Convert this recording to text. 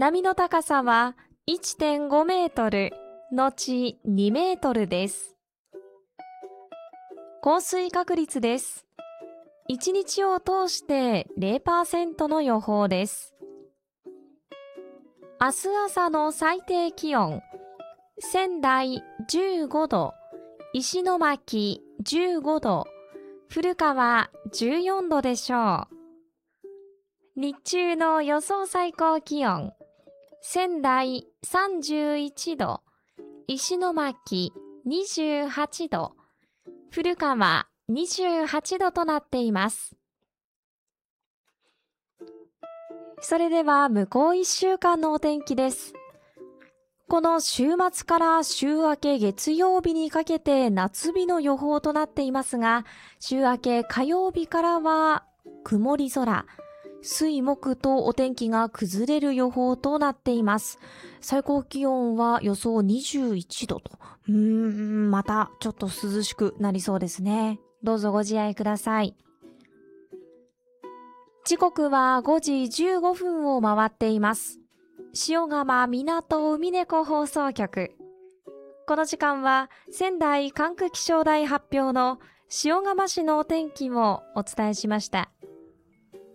波の高さは 1.5 メートル、後2メートルです。降水確率です。1日を通して 0% の予報です。明日朝の最低気温、仙台15度、石巻15度、古川14度でしょう。日中の予想最高気温、仙台31度、石巻28度、古川28度となっています。それでは向こう1週間のお天気です。この週末から週明け月曜日にかけて夏日の予報となっていますが、週明け火曜日からは曇り空、水木とお天気が崩れる予報となっています。最高気温は予想21度と、またちょっと涼しくなりそうですね。どうぞご自愛ください。時刻は5時15分を回っています。塩釜港海猫放送局。この時間は仙台管区気象台発表の塩釜市のお天気をお伝えしました。